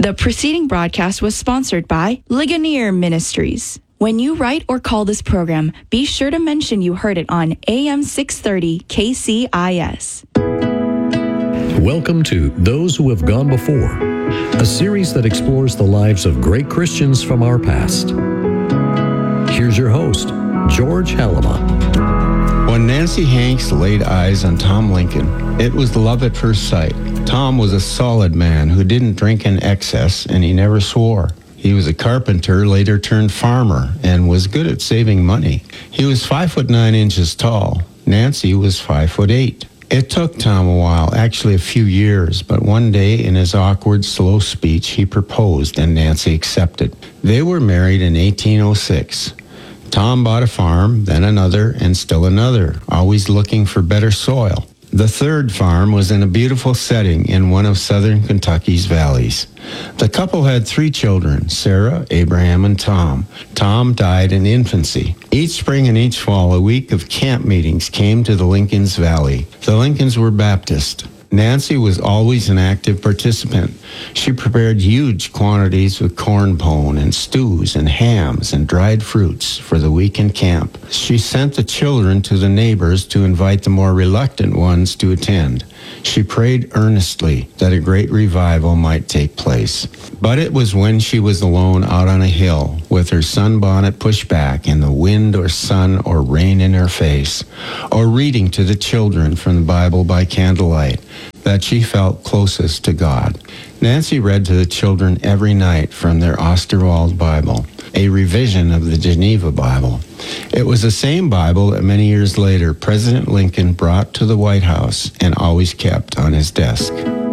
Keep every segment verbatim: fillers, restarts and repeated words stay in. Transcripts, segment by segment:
The preceding broadcast was sponsored by Ligonier Ministries. When you write or call this program, be sure to mention you heard it on A M six thirty K C I S. Welcome to Those Who Have Gone Before, a series that explores the lives of great Christians from our past. Here's your host, George Halima. When Nancy Hanks laid eyes on Tom Lincoln, it was love at first sight. Tom was a solid man who didn't drink in excess, and he never swore. He was a carpenter, later turned farmer, and was good at saving money. He was five foot nine inches tall. Nancy was five foot eight. It took Tom a while, actually a few years, but one day in his awkward, slow speech, he proposed and Nancy accepted. They were married in eighteen oh six. Tom bought a farm, then another, and still another, always looking for better soil. The third farm was in a beautiful setting in one of southern Kentucky's valleys. The couple had three children, Sarah, Abraham, and Tom. Tom died in infancy. Each spring and each fall, a week of camp meetings came to the Lincolns Valley. The Lincolns were Baptist. Nancy was always an active participant. She prepared huge quantities of corn pone and stews and hams and dried fruits for the week in camp. She sent the children to the neighbors to invite the more reluctant ones to attend. She prayed earnestly that a great revival might take place. But it was when she was alone out on a hill with her sunbonnet pushed back and the wind or sun or rain in her face, or reading to the children from the Bible by candlelight, that she felt closest to God. Nancy read to the children every night from their Osterwald Bible, a revision of the Geneva Bible. It was the same Bible that many years later President Lincoln brought to the White House and always kept on his desk.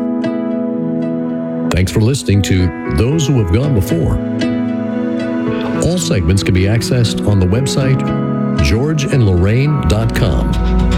Thanks for listening to Those Who Have Gone Before. All segments can be accessed on the website george and lorraine dot com.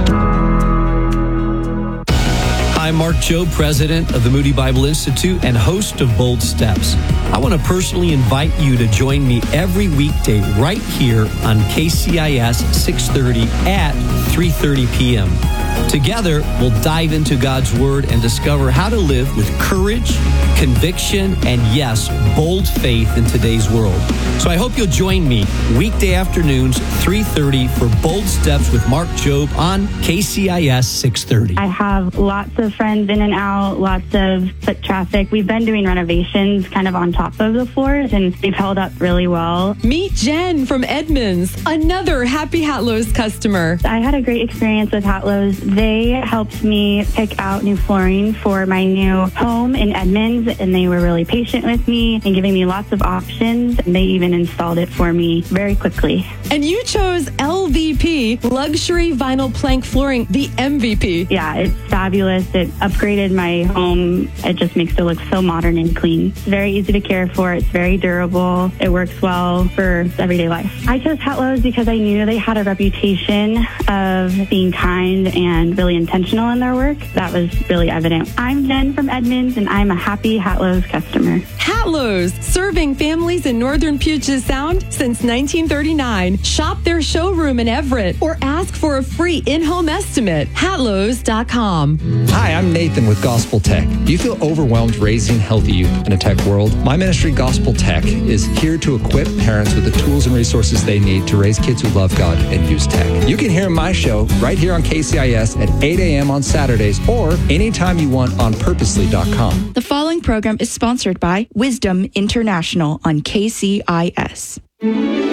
I'm Mark Jobe, president of the Moody Bible Institute and host of Bold Steps. I want to personally invite you to join me every weekday right here on K C I S six thirty at three thirty p.m. Together, we'll dive into God's Word and discover how to live with courage, conviction, and yes, bold faith in today's world. So I hope you'll join me weekday afternoons, three thirty for Bold Steps with Mark Jobe on K C I S six thirty. I have lots of friends in and out, lots of foot traffic. We've been doing renovations kind of on top of the floors, and they've held up really well. Meet Jen from Edmonds, another Happy Hatlows customer. I had a great experience with Hatlows. They helped me pick out new flooring for my new home in Edmonds, and they were really patient with me and giving me lots of options. And they even installed it for me very quickly. And you chose L V P, Luxury Vinyl Plank Flooring, the M V P. Yeah, it's fabulous. It upgraded my home. It just makes it look so modern and clean. It's very easy to care for. It's very durable. It works well for everyday life. I chose Hatlows because I knew they had a reputation of being kind and really intentional in their work. That was really evident. I'm Jen from Edmonds, and I'm a happy Hatlows customer. Hatlows, serving families in northern Puget Sound since nineteen thirty-nine. Shop their showroom in Everett or ask for a free in-home estimate. hatlows dot com. Hi, I'm Nathan with Gospel Tech. Do you feel overwhelmed raising healthy youth in a tech world? My ministry, Gospel Tech, is here to equip parents with the tools and resources they need to raise kids who love God and use tech. You can hear my show right here on K C I S at eight a.m. on Saturdays or anytime you want on purposely dot com. The following program is sponsored by Wisdom International on K C I S.